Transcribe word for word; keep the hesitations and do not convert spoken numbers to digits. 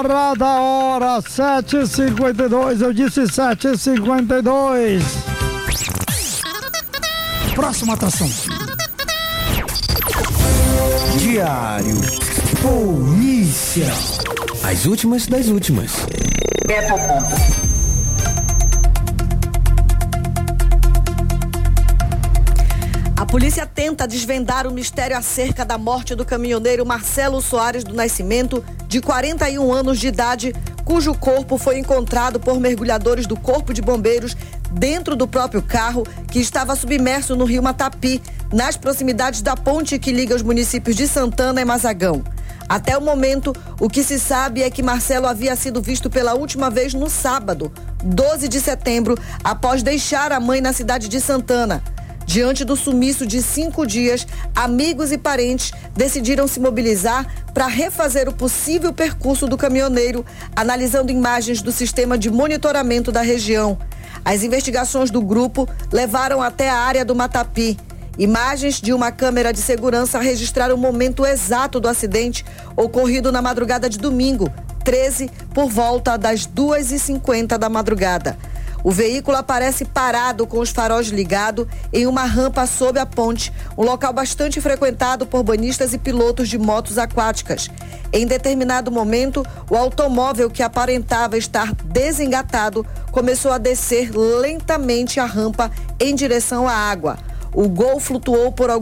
Hora da hora, sete e cinquenta e dois, eu disse sete e cinquenta e dois. Próxima atração. Diário Polícia. As últimas das últimas. A polícia tenta desvendar o mistério acerca da morte do caminhoneiro Marcelo Soares do Nascimento, de quarenta e um anos de idade, cujo corpo foi encontrado por mergulhadores do Corpo de Bombeiros dentro do próprio carro, que estava submerso no rio Matapi, nas proximidades da ponte que liga os municípios de Santana e Mazagão. Até o momento, o que se sabe é que Marcelo havia sido visto pela última vez no sábado, doze de setembro, após deixar a mãe na cidade de Santana. Diante do sumiço de cinco dias, amigos e parentes decidiram se mobilizar para refazer o possível percurso do caminhoneiro, analisando imagens do sistema de monitoramento da região. As investigações do grupo levaram até a área do Matapi. Imagens de uma câmera de segurança registraram o momento exato do acidente, ocorrido na madrugada de domingo, treze, por volta das duas e cinquenta da madrugada. O veículo aparece parado com os faróis ligados em uma rampa sob a ponte, um local bastante frequentado por banhistas e pilotos de motos aquáticas. Em determinado momento, o automóvel, que aparentava estar desengatado, começou a descer lentamente a rampa em direção à água. O Gol flutuou por alguns